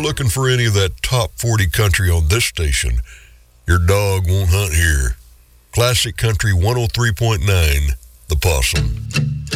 looking for any of that top 40 country on this station, your dog won't hunt here. Classic Country 103.9, The Possum.